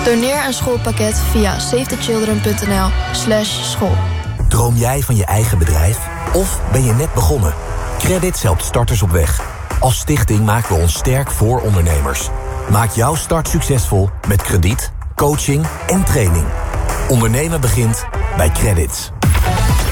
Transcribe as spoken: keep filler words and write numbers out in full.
Doneer een schoolpakket via safetychildren.nl slash school. Droom jij van je eigen bedrijf? Of ben je net begonnen? Credits helpt starters op weg. Als stichting maken we ons sterk voor ondernemers. Maak jouw start succesvol met krediet, coaching en training. Ondernemen begint bij Credits.